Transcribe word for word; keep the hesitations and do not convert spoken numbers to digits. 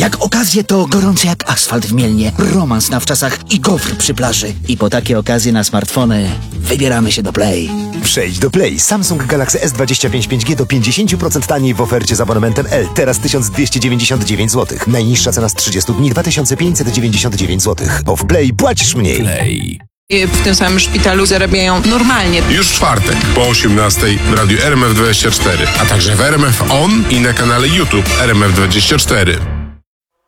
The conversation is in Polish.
Jak okazje to gorące jak asfalt w Mielnie, romans na wczasach i gofr przy plaży. I po takie okazje na smartfony wybieramy się do Play. Przejdź do Play. Samsung Galaxy S dwadzieścia pięć pięć G do pięćdziesiąt procent taniej w ofercie z abonamentem L. Teraz tysiąc dwieście dziewięćdziesiąt dziewięć złotych. Najniższa cena z trzydziestu dni dwa tysiące pięćset dziewięćdziesiąt dziewięć złotych. Bo w Play płacisz mniej. Play. W tym samym szpitalu zarabiają normalnie. Już w czwartek po osiemnastej w radiu R M F dwadzieścia cztery, a także w R M F On i na kanale YouTube R M F dwadzieścia cztery.